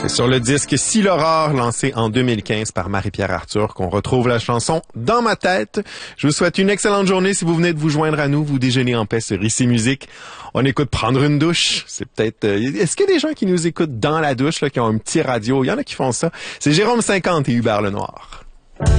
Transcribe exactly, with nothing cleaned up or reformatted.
C'est sur le disque Si l'aurore, lancé en deux mille quinze par Marie-Pierre Arthur, qu'on retrouve la chanson Dans ma tête. Je vous souhaite une excellente journée si vous venez de vous joindre à nous. Vous déjeunez en paix sur Ici Musique. On écoute Prendre une douche. C'est peut-être... Euh, est-ce qu'il y a des gens qui nous écoutent dans la douche, là, qui ont un petit radio? Il y en a qui font ça. C'est Jérôme cinquante et Hubert Lenoir.